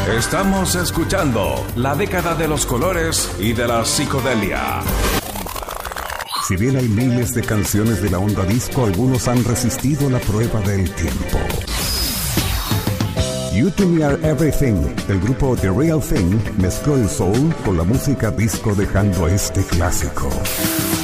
Estamos escuchando la década de los colores y de la psicodelia. Si bien hay miles de canciones de la onda disco, algunos han resistido la prueba del tiempo. You To Me Are Everything, del grupo The Real Thing, mezcló el soul con la música disco, dejando este clásico.